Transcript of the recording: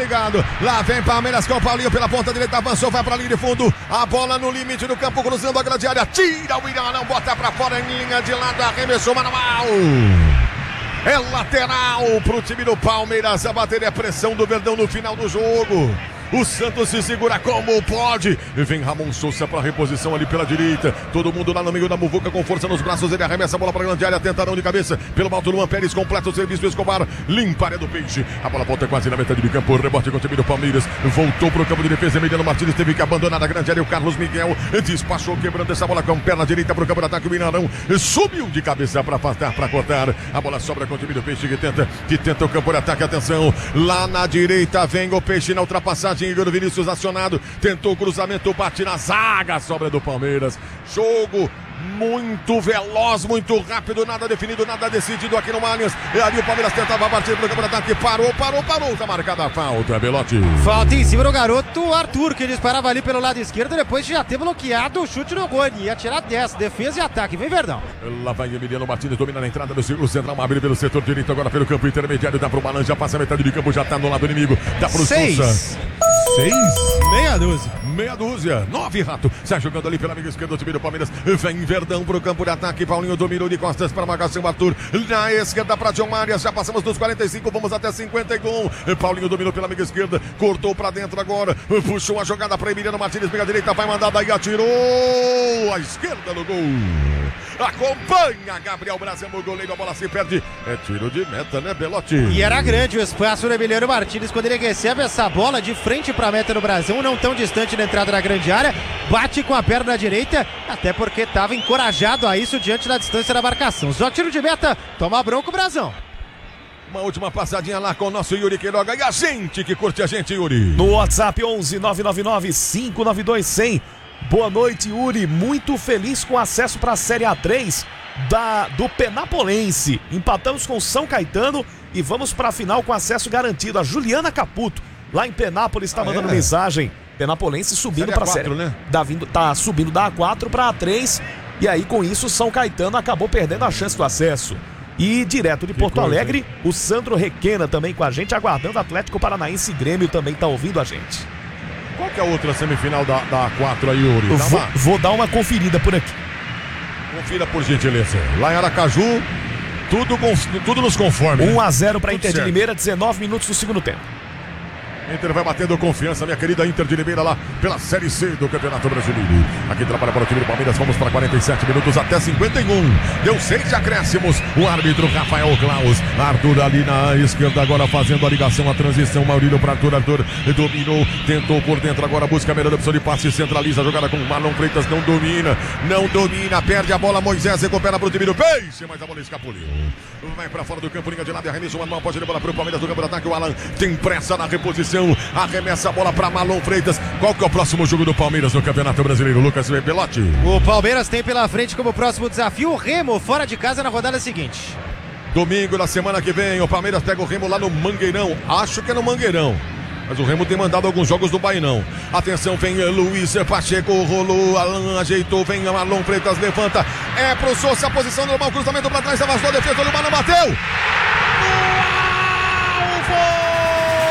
ligado. Lá vem Palmeiras com o Paulinho pela ponta direita, avançou, vai pra linha de fundo. A bola no limite do campo, cruzando a grande área. Tira o William, não bota pra fora em linha de lado, arremessou manual. É lateral pro time do Palmeiras. A bater é pressão do Verdão no final do jogo. O Santos se segura como pode. E vem Ramon Souza para reposição ali pela direita. Todo mundo lá no meio da muvuca com força nos braços. Ele arremessa a bola para a grande área. Tentarão de cabeça pelo alto. Luan Pérez completa o serviço. Escobar limpa a área do peixe. A bola volta quase na metade do campo. Rebote com o time do Palmeiras. Voltou para o campo de defesa. Emiliano Martins teve que abandonar a grande área. O Carlos Miguel despachou quebrando essa bola com perna direita para o campo de ataque. O Minarão subiu de cabeça para afastar, para cortar. A bola sobra com o time do peixe que tenta o campo de ataque. Atenção. Lá na direita vem o peixe na ultrapassagem. Igor Vinícius acionado, tentou o cruzamento, bate na zaga, sobra do Palmeiras. Jogo muito veloz, muito rápido, nada definido, nada decidido aqui no Allianz. E ali o Palmeiras tentava partir pro campo de ataque, parou, tá marcada a falta, Belotti. Falta em cima do garoto Arthur, que disparava ali pelo lado esquerdo, depois de já ter bloqueado o chute no gol. Ia tirar 10, defesa e ataque, vem Verdão. Lá vai Emiliano Martins, domina na entrada do círculo central, abre pelo setor direito, agora pelo campo intermediário, dá pro Balan, já passa a metade do campo, já tá no lado inimigo, dá pro Souza. 6? Meia dúzia. 9, Rato. Sai jogando ali pela amiga esquerda do time do Palmeiras. Vem Verdão pro campo de ataque. Paulinho dominou de costas para marcação. Arthur na esquerda para John Marias. Já passamos dos 45, vamos até 51. Paulinho dominou pela amiga esquerda. Cortou para dentro agora. Puxou a jogada para Emiliano Martins. Pega a direita, vai mandar daí, atirou. A esquerda no gol. Acompanha Gabriel Brasil no goleiro. A bola se perde. É tiro de meta, né, Belotti? E era grande o espaço do Emiliano Martins quando ele recebe essa bola de frente para a meta do Brasil, não tão distante da entrada da grande área. Bate com a perna direita, até porque estava encorajado a isso diante da distância da marcação. Só tiro de meta, toma bronca o Brasão. Uma última passadinha lá com o nosso Yuri Queiroga. E a gente que curte a gente, Yuri. No WhatsApp 11 999 592 100. Boa noite, Yuri. Muito feliz com o acesso para a Série A3 do Penapolense. Empatamos com São Caetano e vamos para a final com acesso garantido. A Juliana Caputo, lá em Penápolis, está mandando mensagem. Penapolense subindo para a Série, né? Tá subindo da A4 para a A3. E aí, com isso, São Caetano acabou perdendo a chance do acesso. E direto de Porto Alegre, o Sandro Requena também com a gente, aguardando. Atlético Paranaense e Grêmio também tá ouvindo a gente. Qual que é a outra semifinal da A4 aí, Yuri? Vou dar uma conferida por aqui. Confira, por gentileza. Lá em Aracaju, tudo nos conforme. 1-0 para Inter de Limeira, 19 minutos do segundo tempo. Inter vai batendo confiança, minha querida Inter de Limeira, lá pela Série C do Campeonato Brasileiro. Aqui trabalha para o time do Palmeiras, vamos para 47 minutos até 51. Deu 6 acréscimos. O árbitro Rafael Klaus. Arthur ali na esquerda, agora fazendo a ligação, a transição. Maurílio para Arthur. Arthur dominou, tentou por dentro, agora busca a melhor opção de passe, centraliza a jogada com Marlon Freitas. Não domina, perde a bola. Moisés recupera para o time do Peixe, mas a bola escapuliu. Vai para fora do campo, linha de lado, arremesso, o Manuel pode ir bola para o Palmeiras do campo de ataque. O Alan tem pressa na reposição. Arremessa a bola para Marlon Freitas. Qual que é o próximo jogo do Palmeiras no Campeonato Brasileiro, Lucas Belotti? O Palmeiras tem pela frente como próximo desafio o Remo fora de casa na rodada seguinte. Domingo da semana que vem, o Palmeiras pega o Remo lá no Mangueirão. Acho que é no Mangueirão, mas o Remo tem mandado alguns jogos do Bainão. Atenção, vem Luiz Pacheco, rolou, Alan ajeitou, vem Marlon Freitas, levanta. É pro Souza, a posição normal, cruzamento para trás, avançou a defesa do Mano, bateu.